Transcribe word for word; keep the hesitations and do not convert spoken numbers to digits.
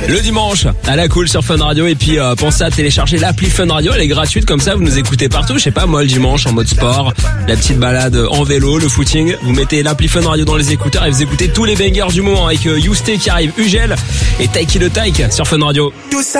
Le dimanche, à la cool sur Fun Radio. Et puis euh, pensez à télécharger l'appli Fun Radio, elle est gratuite, comme ça vous nous écoutez partout. Je sais pas, moi le dimanche en mode sport, la petite balade en vélo, le footing. Vous mettez l'appli Fun Radio dans les écouteurs et vous écoutez tous les bangers du moment avec euh, Yousté qui arrive, Ugel et Taiki le Taik sur Fun Radio. Tout ça